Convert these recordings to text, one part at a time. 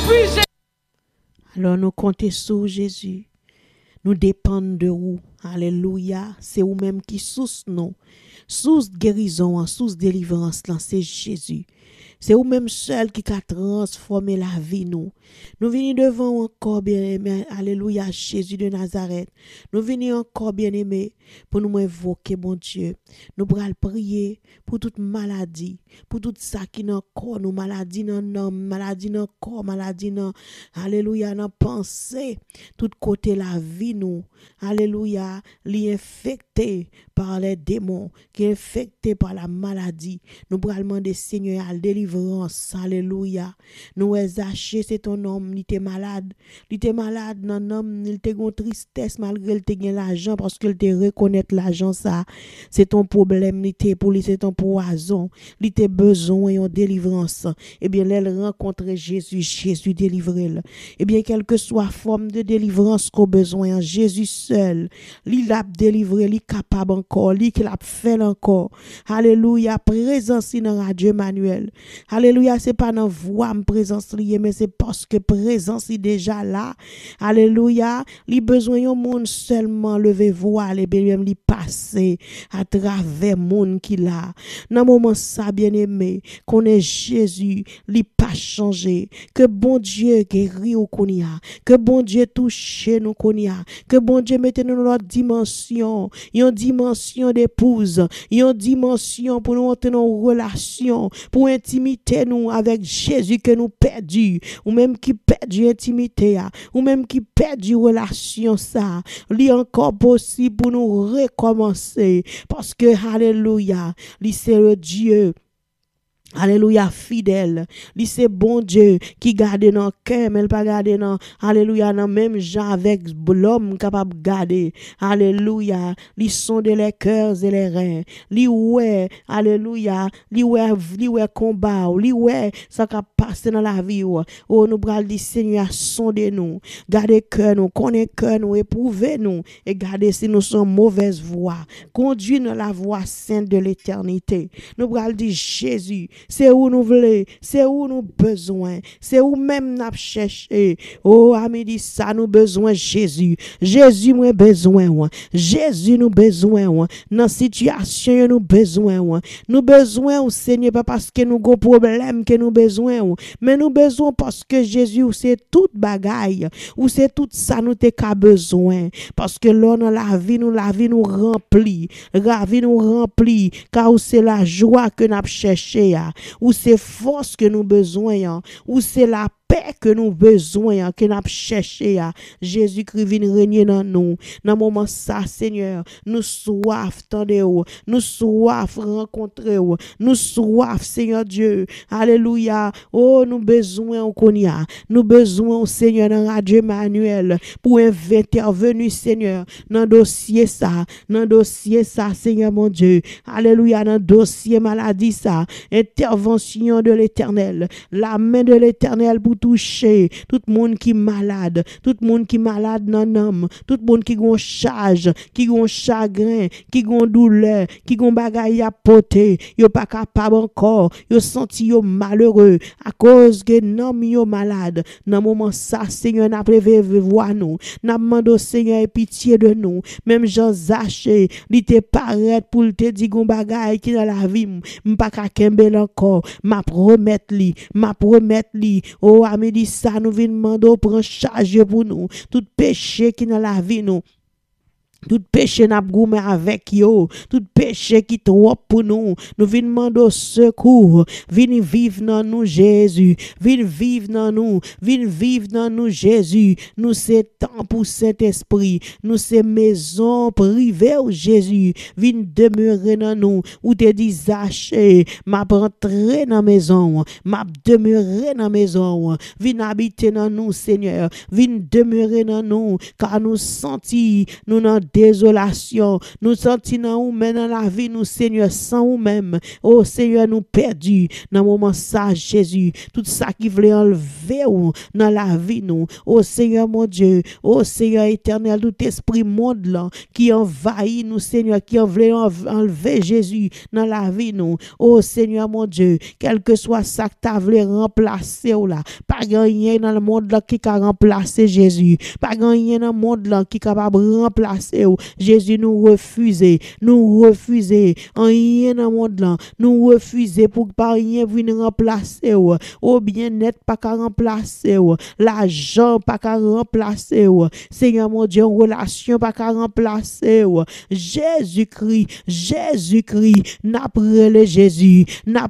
Alors nous comptons sur Jésus. Nous dépendons de vous. Alléluia. C'est vous-même qui source nous. Source guérison, source délivrance, c'est Jésus. C'est vous-même seul qui a transformé la vie nous. Nous venons devant encore bien-aimé. Alléluia, Jésus de Nazareth. Nous venons encore bien-aimé pour nous invoquer, bon Dieu. Nous allons prier pour toute maladie, pour tout ça qui dans corps, nous maladie dans l'homme, maladie dans corps, maladie dans alléluia dans pensée, tout côté la vie nous. Alléluia, li infecté par les démons, qui est infecté par la maladie. Nous allons demander Seigneur à délivrance. Alléluia. Nous Zaché, c'est ton homme, il était malade. Il était malade, non homme, il était une tristesse malgré qu'il était l'argent parce qu'il te reconnaître l'argent ça. C'est ton problème, il était pour lui, c'est ton poison. Il était besoin de délivrance. Eh bien, elle rencontre Jésus, Jésus délivre-le. Eh bien, quelle que soit forme de délivrance qu'on a besoin, Jésus seul, il a délivré, il est capable encore, il a fait encore. Alléluia, présence dans Radio Emmanuel. Alléluia, c'est pas dans voix présence liée, mais c'est parce que présence est déjà là. Alléluia, il besoin de monde seulement lever voile et bien lui passer à travers monde qui là. Dans moment ça bien-aimé, qu'on est Jésus, il pas changé. Que bon Dieu guérit ou qu'on y a, que bon Dieu touche nous qu'on y a, que bon Dieu mette nous dans notre dimension, une dimension d'épouse, une dimension pour nous entrer en relation, pour intimité nous avec Jésus que nous perdu, ou même qui perdu intimité, ou même qui perdu relation ça, li encore possible pour nous recommencer, parce que alléluia, li c'est le Dieu. Alléluia, fidèle. Lui, c'est bon Dieu qui garde dans le cœur, mais il pas garder dans, alléluia, dans même gens avec l'homme capable de garder. Alléluia. Lui sonde les cœurs et les reins. Lui, ouais, alléluia. Lui, ouais, combat. Lui, ouais, ça qui passe dans la vie. Oh, nous bral dit, Seigneur, sondez nous. Gardez cœur nous, connaissez cœur nous, éprouvez nous. Et gardez si nous sommes mauvaise voie. Conduis dans la voie sainte de l'éternité. Nous bral dit, Jésus, c'est où nous voulons, c'est où nous besoin, c'est où même nous chercher. Oh, ami dit ça, nous besoin Jésus. Jésus, nous besoin. Jésus, nous besoin. Dans situation, nous besoin. Nous besoin au Seigneur, pas parce que nous avons problème que nous besoin, mais nous besoin parce que Jésus, c'est toute bagaille, ou c'est tout ça nous t'es besoin. Parce que là, dans la vie nous remplit. La vie nous remplit, car c'est la joie que nous cherchons. Ou c'est force que nous besoin, ou c'est la paix que nous besoin, que nous cherché. Jésus-Christ vient régner dans nous. Dans moment ça, Seigneur, nous soif tendez, nous soif rencontrer, nous soif, Seigneur Dieu. Alléluia. Oh, nous besoin qu'on y a. Nous besoin, Seigneur, dans Radio Emmanuel, pour intervenir, Seigneur, dans dossier ça, Seigneur mon Dieu. Alléluia, dans dossier maladie ça. Intervention de l'Éternel, la main de l'Éternel pour toucher tout le monde qui est malade, tout le monde qui est malade dans l'homme, tout le monde qui a charge, qui a chagrin, qui a douleur, qui a bagaille à porter, yo pas capable encore, yo senti yo malheureux à cause que l'homme yo malade. Dans moment ça, Seigneur, n'a prévu voir nous, n'a demandé Seigneur pitié de nous, même Jean Zaché, il te paraît pour te dire gon bagaille qui dans la vie, m'pas ka kembel encore, m'a promettre li, oh ami dit ça nous vinn demander prend charge pour nous, tout péché qui dans la vie nous. Tout péché n'a goumé avec yo, tout péché qui trop pour nous, nous venons demander secours, venez vivre dans nous Jésus, venez vivre dans nous Jésus, nous c'est temps pour Saint-Esprit, nous c'est maison privée au Jésus, venez demeurer dans nous, ou te dit Zaché, m'a rentrer dans maison, m'a demeurer dans maison, venez habiter dans nous Seigneur, venez demeurer dans nous, car nous sentis, nous dans désolation, nous sentons nous dans la vie, nous Seigneur, sans nous-mêmes. Oh Seigneur, nous perdus. Dans le moment ça, Jésus, tout ça qui voulait enlever lever dans la vie nous. Oh Seigneur mon Dieu, oh Seigneur éternel, tout esprit monde là qui envahit nous, Seigneur, qui veut enlever Jésus dans la vie nous. Oh Seigneur mon Dieu, quel que soit ça que tu voulu remplacer ou là, pas rien dans le monde là qui a remplacé Jésus, pas rien dans le monde là qui est capable de remplacer ou. Jésus nous refuser rien dans le monde là, nous refuser pour pas rien venir remplacer ou. Au bien-être pas qu'à remplacer ou, l'argent pas qu'à remplacer ou, Seigneur mon Dieu, relation pas qu'à remplacer ou. Jésus-Christ, n'après Jésus,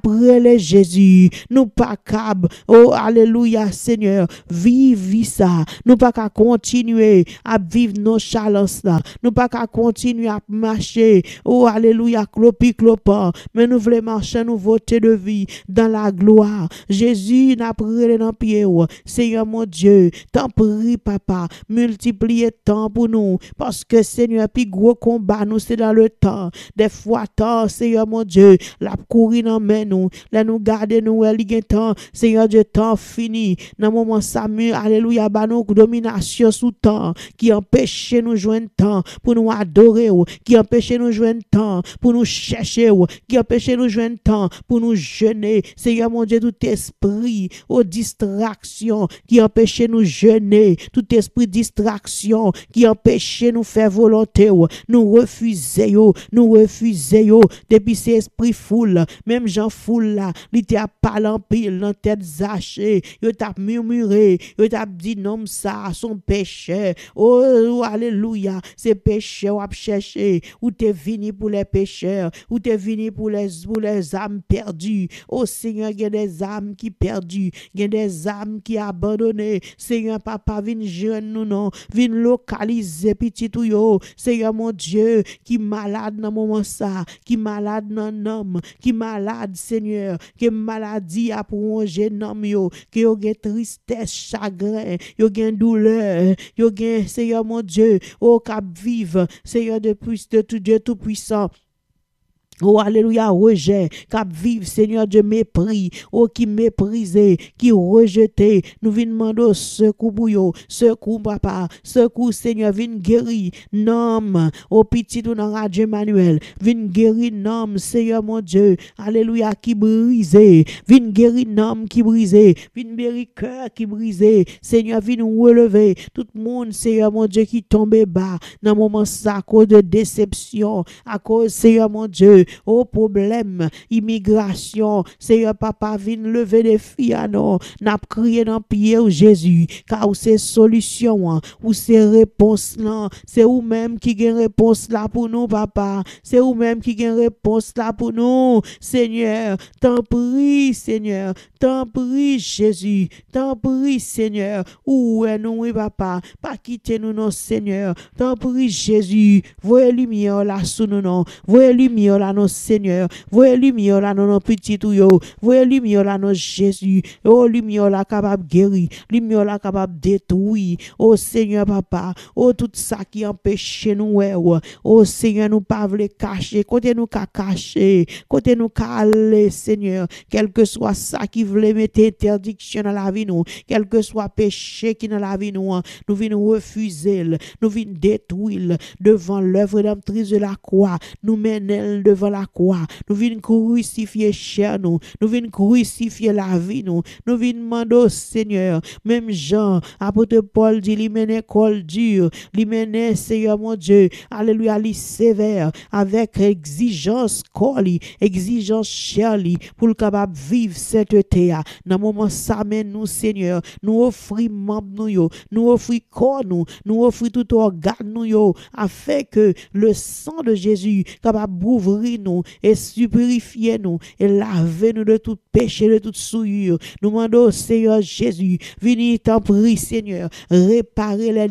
nous pas cab, oh alléluia Seigneur, vive ça, nous pas qu'à continuer à vivre nos chalances là, nous pas qu'à continuer à marcher, oh alléluia clopi-clopin, mais nous voulons marcher, nous voter de vie dans la gloire. Jésus n'a pris dans pied, Seigneur mon Dieu, t'en prie papa, multipliez temps pour nous, parce que Seigneur, plus gros combat nous c'est dans le temps, des fois temps, Seigneur mon Dieu, la courir dans main nous, là nous garder nous, il y a temps, Seigneur Dieu, temps fini, dans le moment Samuel, alléluia, bah nous domination sous temps, qui empêche nous joindre temps, pour nous adorer, qui empêche nous joindre temps, pour nous chercher, qui empêche nous joindre temps, pour nous jeûner, Seigneur mon Dieu, tout esprit, aux distractions, qui empêche nous jeûner, tout esprit distraction, qui empêche nous faire volonté, nous refuser, depuis ces esprits foule, même Jean foule là, il t'a parlé en pile, dans tête zaché, il t'a murmuré, il t'a dit non ça, son péché, oh alléluia, c'est péché ou à chercher, ou t'es venu pour les pécheurs, ou t'es venu pour les âmes perdues, oh Seigneur, il y a des âmes qui perdues, il y a des âmes qui abandonnées, Seigneur papa, viens jeune nous non, viens localiser petit tout yo, Seigneur mon Dieu, qui malade dans moment ça, qui malade dans l'homme, qui malade Seigneur, qui maladie a pour un jeune homme yo, qui yo gen tristesse, chagrin, yo gen douleur, yo gen Seigneur mon Dieu, oh cap vive, Seigneur de tout Dieu tout puissant. Oh, alléluia, rejet, cap vive, Seigneur Dieu, mépris, oh, qui méprisé, qui rejeté, nous venons demander secours pour yo, secours papa, secours Seigneur, viens guérir, nom, oh, petit ou dans Radio Emmanuel, viens guérir, nom, Seigneur mon Dieu, alléluia, qui brisé, viens guérir, nom, qui brisé, viens guérir, cœur qui brisé, Seigneur, viens nous relever, tout le monde, Seigneur mon Dieu, qui tombe bas, dans moment ça, à cause de déception, à cause, Seigneur mon Dieu, oh problème, immigration, Seigneur papa, viens lever des filles, non, n'a crié dans pied au Jésus, car c'est solution, ou c'est réponse là, c'est ou même qui gagne réponse là pour nous, papa, c'est ou même qui gagne réponse là pour nous, Seigneur, t'en prie, Seigneur, t'en prie, Jésus, t'en prie, Seigneur, où est nous, oui, papa, pas quitter nous, non, Seigneur, t'en prie, Jésus, voyez lumière là sous nous, non, voyez lumière là, non, Seigneur, voyez lumière là, non, petit ou yo, voyez lumière là, non, Jésus, oh, lumière là, capable guérir, lumière là, capable détruire, oh, Seigneur, papa, oh, tout ça qui empêche nous, oh, Seigneur, nous pas voulons cacher, côté nous qu'à cacher, côté nous qu'à aller, Seigneur, quel que soit ça qui voulait mettre interdiction dans la vie, nous, quel que soit péché qui dans la vie, nous venons refuser, nous venons détruire devant l'œuvre rédemptrice de la croix, nous menons devant la croix, nous venons crucifier cher nous venons crucifier la vie nous venons demander au Seigneur, même Jean, apôtre Paul dit, il mène école dure, il mène Seigneur mon Dieu, alléluia, il sévère, avec exigence coli, exigence chère pour le capable vivre cette terre. Dans moment ça mène nous Seigneur, nous offrir membres nous offrir corps nous offrir tout organe nous afin que le sang de Jésus capable d'ouvrir nous et purifier nous et laver nous de tout péché, de toute souillure. Nous demandons au Seigneur Jésus, venez t'en prie Seigneur, réparer les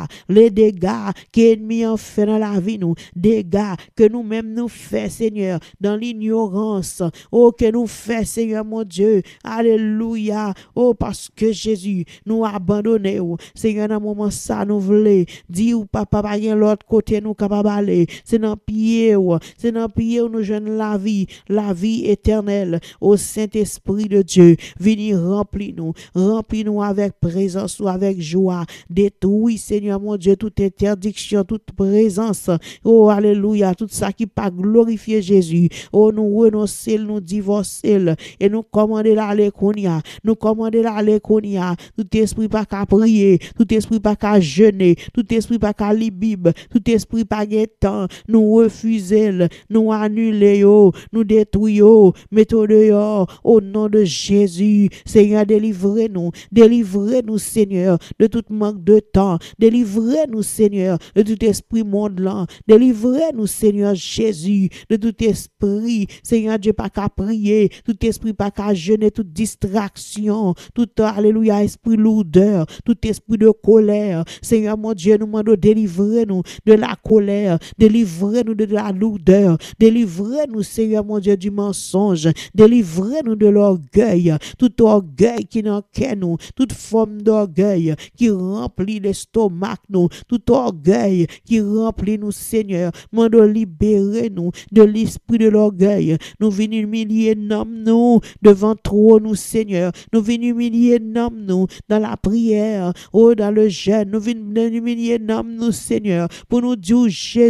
dégâts que l'ennemi en fait dans la vie nous, dégâts que nous-mêmes nous fait Seigneur dans l'ignorance, oh que nous fait Seigneur mon Dieu, alléluia, oh parce que Jésus nous a abandonné, Seigneur dans moment ça nous voulait dire papa pas rien l'autre côté nous capable aller, c'est dans pied prier nous jeunes la vie éternelle. Au Saint-Esprit de Dieu, venez remplis nous avec présence ou avec joie. Détruis, Seigneur mon Dieu, toute interdiction, toute présence. Oh, alléluia, tout ça qui pas glorifier Jésus. Oh, nous renoncer, nous divorcer et nous commander l'aller konya. Nous commander l'aller konya. Tout esprit pas qu'à prier, tout esprit pas qu'à jeûner, tout esprit pas qu'à lire Bible, tout esprit pas qu'à temps. Nous refuser, nous annuler, nous détruire, mettons dehors au nom de Jésus. Seigneur, délivrez-nous, Seigneur, de tout manque de temps. Délivrez-nous, Seigneur, de tout esprit mondelant. Délivrez-nous, Seigneur Jésus, de tout esprit, Seigneur Dieu, pas qu'à prier, tout esprit pas qu'à jeûner, toute distraction, tout, alléluia, esprit lourdeur, tout esprit de colère. Seigneur mon Dieu, nous demandons, délivrez-nous de la colère, délivrez-nous de la lourdeur, délivrez-nous, Seigneur mon Dieu, du mensonge, délivrez-nous de l'orgueil, tout orgueil qui n'en qu'est nous, toute forme d'orgueil qui remplit l'estomac nous, tout orgueil qui remplit nous, Seigneur. Demandons, libérez-nous de l'esprit de l'orgueil. Nous venons humilier nous devant trop nous, Seigneur. Nous venons humilier nous dans la prière, dans le jeûne. Nous venons humilier nous, Seigneur, pour nous dire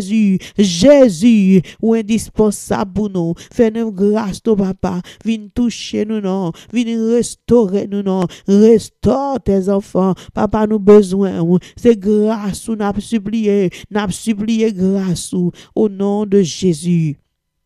Jésus, ou indispensable pour nous. Fais-nous grâce, ton papa. Viens toucher nous, non. Viens restaurer nous, non. Restaure tes enfants. Papa, nous besoin. C'est grâce où nous avons supplié grâce au nom de Jésus.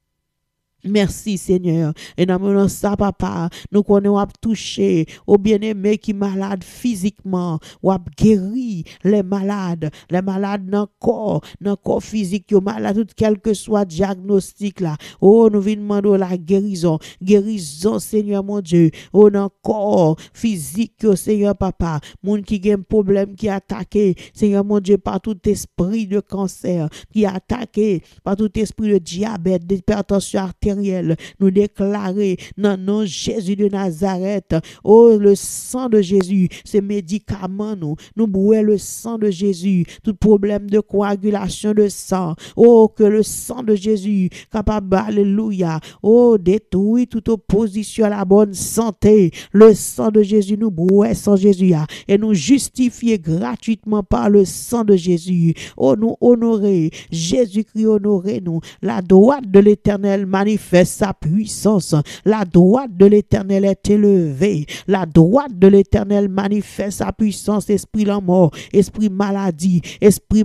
Merci Seigneur. Et dans ça, papa, nous connaissons touché aux bien-aimés qui sont malades physiquement, ou guéri les malades dans le corps physique, qui sont malades, quel que soit le diagnostic là. Oh, nous venons demander la guérison, Seigneur mon Dieu. Oh, dans le corps physique, Seigneur papa, moun qui a un problème qui est attaqué, Seigneur mon Dieu, par tout esprit de cancer, qui est attaqué par tout esprit de diabète, d'hypertension artérielle. Nous déclarer dans le nom de Jésus de Nazareth, oh, le sang de Jésus, ces médicaments, nous bouillons le sang de Jésus, tout problème de coagulation de sang, oh, que le sang de Jésus, capable, alléluia, oh, détruit toute opposition à la bonne santé, le sang de Jésus, nous bouillons sans Jésus, et nous justifier gratuitement par le sang de Jésus, oh, nous honorer, Jésus-Christ honorer nous, la droite de l'Éternel manifeste sa puissance. La droite de l'Éternel est élevée. La droite de l'Éternel manifeste sa puissance. Esprit la mort, esprit maladie, esprit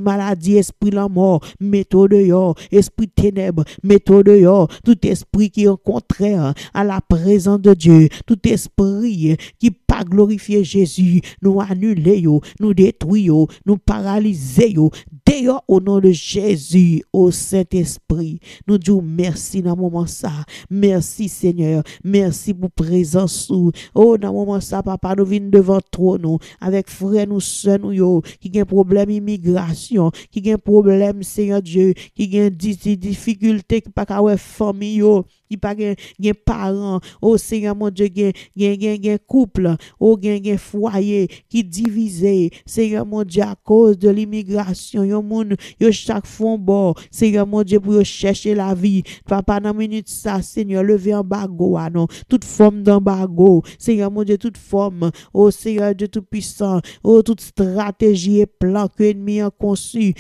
la mort, mettez dehors, esprit ténèbres, mettez dehors, tout esprit qui est contraire à la présence de Dieu, tout esprit qui pas glorifier Jésus, nous annuler, nous détruire, nous paralyser, dehors au nom de Jésus, au Saint-Esprit. Nous disons merci dans le moment ça. Merci Seigneur. Merci pour présence. Oh, dans le moment ça, papa, nous venons devant toi, nous, avec frères, nous, soeurs, nous, qui ont un problème d'immigration, qui ont un problème, Seigneur Dieu, qui ont des difficultés, qui pas qu'à famille, qui pas gen parents, oh Seigneur mon Dieu, gen couple, oh gen foyer qui divisé, Seigneur mon Dieu, à cause de l'immigration, yo moun yo chaque fond bord, Seigneur mon Dieu, pour chercher la vie. Papa, dans minute ça, Seigneur, levez embargo, non, toute forme d'embargo, Seigneur mon Dieu, toute forme, oh Seigneur Dieu tout puissant, oh toute stratégie et plan que l'ennemi a conçu,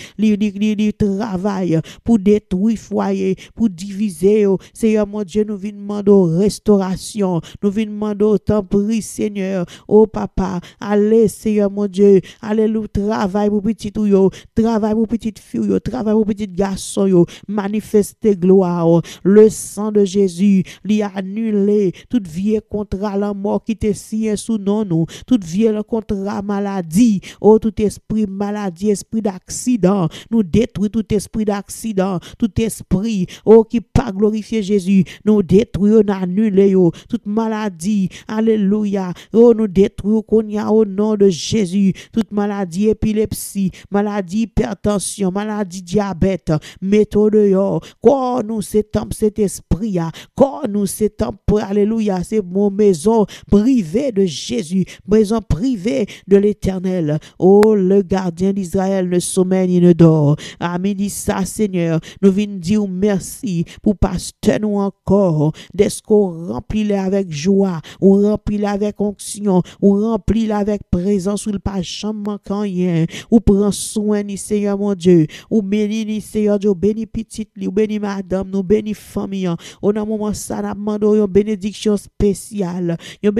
li travail pour détruire foyer, pour diviser, oh Seigneur mon Dieu, nous venons demander restauration, nous venons demander tant pris, Seigneur, oh papa, allez, Seigneur mon Dieu, alléluia, travail pour petit yo, travail pour petite fille yo, travail pour petit garçon yo, manifester gloire, le sang de Jésus, lui annuler toute vieux contrat la mort qui te signé sous non nous, toute vieux contrat maladie, oh tout esprit maladie, esprit d'accident, nous détruit tout esprit d'accident, tout esprit, oh qui pas glorifier Jésus, nous détruisons, nous annulons toute maladie, alléluia, oh nous détruisons qu'on y a au nom de Jésus, toute maladie épilepsie, maladie hypertension, maladie diabète, méthode dehors, quoi nous c'est temple cet esprit, quoi nous c'est temple, alléluia, c'est mon maison privée de Jésus, maison privée de l'Éternel, oh le gardien d'Israël ne sommeille ni ne dort, amen, dit ça Seigneur, nous venons dire merci pour pour pasteur nous encore, d'est-ce qu'on remplit avec joie, ou remplit avec onction, ou remplit avec présence, ou le pas jamais rien, ou prend soin ni Seigneur mon Dieu, ou béni ni Seigneur Dieu, béni petite li, ou béni madame, nous béni famille, au moment ça n'a demandé une bénédiction spéciale,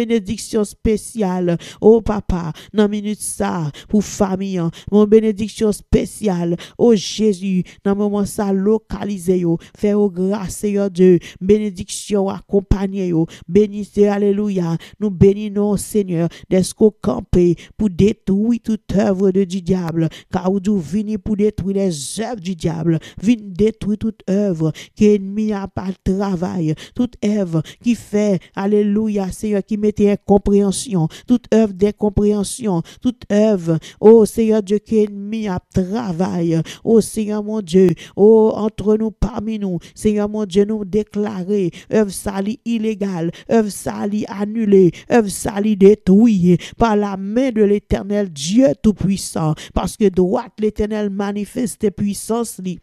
oh papa, dans minute ça, pour famille, mon bénédiction spéciale, oh Jésus, dans moment ça, localisé yo, faire grâce Seigneur Dieu, bénédiction accompagné yo, bénissez, alléluia, nous bénissons Seigneur, d'esco camper pour détruire toute œuvre du diable, car vous venez pour détruire les œuvres du diable, venez détruire toute œuvre qui est ennemie à pas travail, toute œuvre qui fait, alléluia Seigneur, qui mettait incompréhension, toute œuvre d'incompréhension, toute œuvre, oh Seigneur Dieu, qui est ennemie à travail, oh Seigneur mon Dieu, oh entre nous, parmi nous, Seigneur mon Dieu, nous déclarer œuvre sali illégale, œuvre sali annulée, œuvre sali détruite par la main de l'Éternel Dieu Tout-Puissant, parce que droite l'Éternel manifeste puissance li.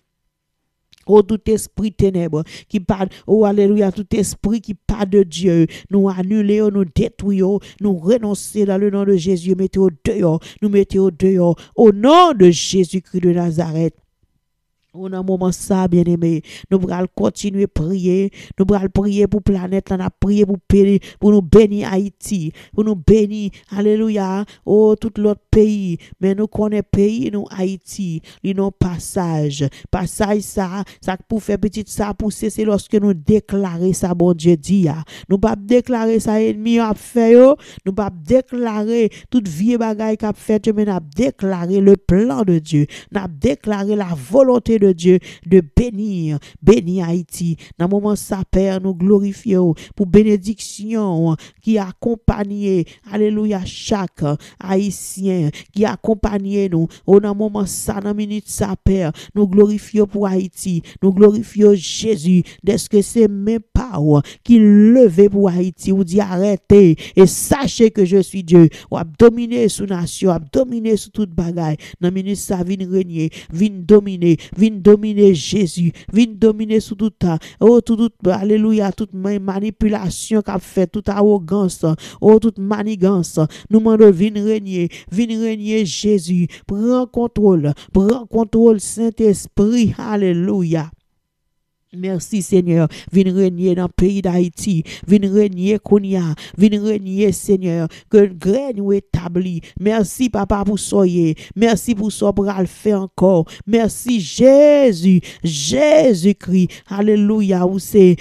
Oh, tout esprit ténèbre qui parle, oh, alléluia, tout esprit qui parle de Dieu, nous annulons, nous détruisons, nous renonçons dans le nom de Jésus, mettez au dehors, nous mettez au dehors, au nom de Jésus-Christ de Nazareth. On a un moment ça, bien-aimé. Nous allons continuer à prier. Nous allons prier pour la planète. Nous allons prier pour nous bénir Haïti. Pour nous bénir, alléluia, oh, tout l'autre pays. Mais nous connaissons pays, nous Haïti. Nous avons passage. Passage ça pour faire petit ça pousser, c'est lorsque nous déclarer ça, bon Dieu dit. Nous pas déclarer ça ennemi a fait yo. Nous pas déclarer toute vieux bagaille qu'a fait, mais nous déclarer le plan de Dieu. Nous déclarer la volonté de Dieu de bénir Haïti. Dans le moment ça, Père, nous glorifions pour bénédiction qui accompagne, alléluia, chaque Haïtien qui accompagne nous. Dans le moment ça, dans la minute ça, Père, nous glorifions pour Haïti. Nous glorifions Jésus. Est-ce que c'est même pas qui levait pour Haïti ou dit arrêtez et sachez que je suis Dieu. Ou a dominé sous nation, a dominé sous toute bagaille. Dans la minute ça, vient régner, vient dominer Jésus, vient dominer sous tout temps. Oh, tout, alléluia, toute manipulation qu'a fait, toute arrogance, oh, toute manigance. Nous demandons, vient régner Jésus. Prends contrôle, Saint-Esprit, alléluia. Merci Seigneur, viens régner dans le pays d'Haïti, viens régner Kounia, viens régner Seigneur, que grain nous établi. Merci Papa pour soyer, merci pour ce pour le faire encore. Merci Jésus-Christ, alléluia, où c'est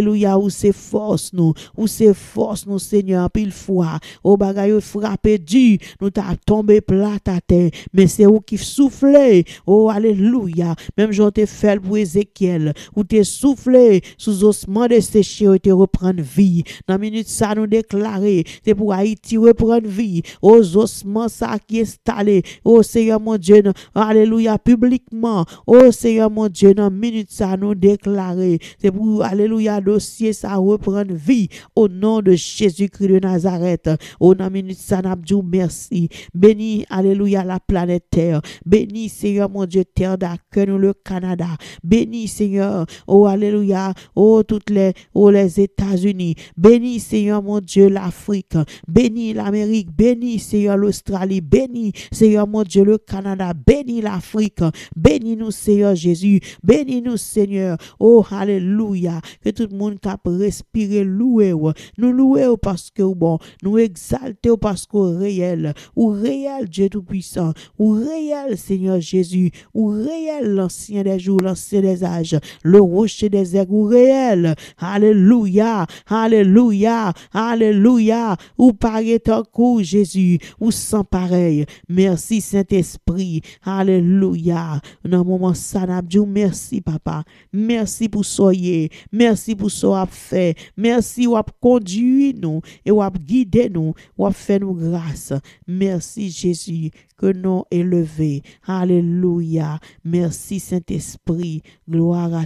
force nous, Seigneur, pile fois, au bagaille frappé du, nous t'a tombé plat à terre, mais c'est où qui souffle, oh alléluia, même j'en t'ai fait pour Ézéchiel, où t'es soufflé sous ossements desséchés et te reprendre vie. Dans la minute ça nous déclarer, c'est pour Haïti reprendre vie. Aux ossements ça qui est installé. Oh Seigneur mon Dieu, alléluia, publiquement. Oh Seigneur mon Dieu, dans la minute ça nous déclarer, c'est pour alléluia, dossier ça reprendre vie. Au nom de Jésus-Christ de Nazareth. Oh dans la minute ça nous dit merci. Bénis, alléluia, la planète Terre. Bénis Seigneur mon Dieu, terre d'accueil, le Canada. Bénis Seigneur, oh alléluia, oh toutes les États-Unis, bénis Seigneur mon Dieu l'Afrique, bénis l'Amérique, bénis Seigneur l'Australie, bénis Seigneur mon Dieu le Canada, bénis l'Afrique, bénis nous Seigneur Jésus, bénis nous Seigneur, oh alléluia, que tout le monde capable respirer, louer, nous louer parce que bon, nous exalter parce que réel Dieu tout-puissant, ou réel Seigneur Jésus, ou réel l'ancien des jours, l'ancien des âges, le rocher des égouts réels. Alléluia, alléluia, alléluia. Ou paraît un coup, Jésus, ou sans pareil. Merci, Saint-Esprit. Alléluia. Dans le moment ça, merci, Papa. Merci pour soyez. Merci pour ce qu'on fait. Merci pour conduire nous et pour guider nous, pour faire nous grâce. Merci, Jésus, que nous élevé. Alléluia. Merci, Saint-Esprit. Gloire à toi,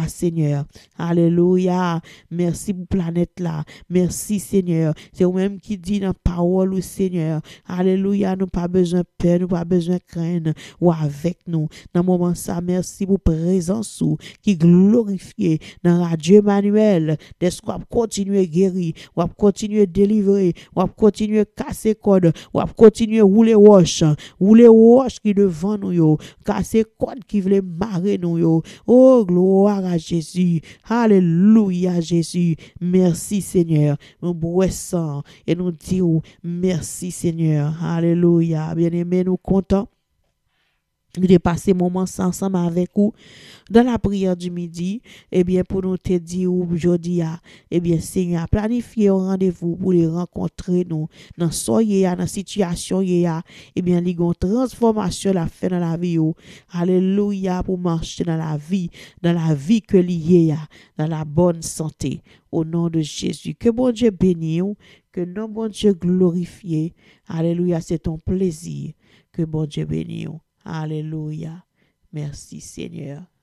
Seigneur. Alléluia. Merci pour planète là. Merci, Seigneur. C'est vous-même qui dit dans la parole, au Seigneur. Alléluia. Nous pas besoin de peur, nous pas besoin de craindre. Ou avec nous. Dans le moment ça, merci pour présence qui glorifie dans Radio Emmanuel. D'est-ce qu'on va continuer à guérir, on va continuer à délivrer, on va continuer à casser code, on va continuer à rouler roche qui devant nous yo, casser code qui voulait marrer nous yo. Oh, gloire à Jésus. Alléluia, Jésus. Merci, Seigneur. Nous boissons et nous disons merci, Seigneur. Alléluia. Bien-aimés, nous comptons de passer moment ensemble avec vous dans la prière du midi. Eh bien, pour nous te dire aujourd'hui, eh bien, Seigneur, planifier un rendez-vous pour les rencontrer nous dans soyez dans situation eh bien, les transformation la fait dans la vie. Alléluia, pour marcher dans la vie que lié dans la bonne santé. Au nom de Jésus, que bon Dieu bénisse, que non bon Dieu glorifie. Alléluia, c'est ton plaisir. Que bon Dieu bénisse. Alléluia. Merci Seigneur.